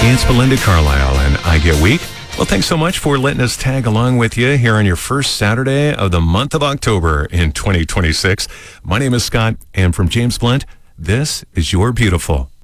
It's Belinda Carlisle and I Get Weak. Well, thanks so much for letting us tag along with you here on your first Saturday of the month of October in 2026. My name is Scott, and from James Blunt, this is Your Beautiful.